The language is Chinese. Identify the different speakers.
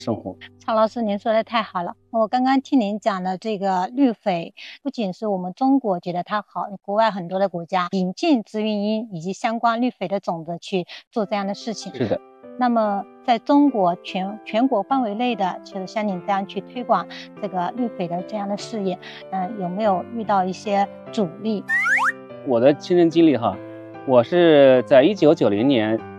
Speaker 1: 生活。
Speaker 2: 曹老师，您说的太好了。我刚刚听您讲的这个绿肥，不仅是我们中国觉得它好，国外很多的国家引进紫云英以及相关绿肥的种子去做这样的事情。
Speaker 1: 是的。
Speaker 2: 那么在中国全国范围内的，就是像您这样去推广这个绿肥的这样的事业，有没有遇到一些阻力？
Speaker 1: 我的亲身经历哈，我是在1990年